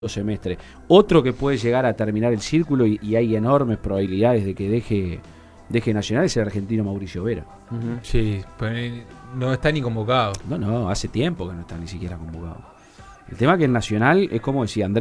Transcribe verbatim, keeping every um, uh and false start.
semestre. Otro que puede llegar a terminar el círculo y, y hay enormes probabilidades de que deje, deje Nacional es el argentino Mauricio Vera. Uh-huh. Sí, pues no está ni convocado. No, no, hace tiempo que no está ni siquiera convocado. El tema es que el Nacional es como decía Andrés.